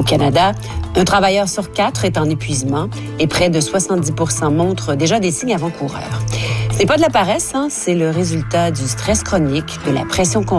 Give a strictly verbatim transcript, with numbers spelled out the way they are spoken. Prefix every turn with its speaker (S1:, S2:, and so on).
S1: Au Canada, un travailleur sur quatre est en épuisement et près de soixante-dix pour cent montrent déjà des signes avant-coureurs. Ce n'est pas de la paresse, hein, c'est le résultat du stress chronique, de la pression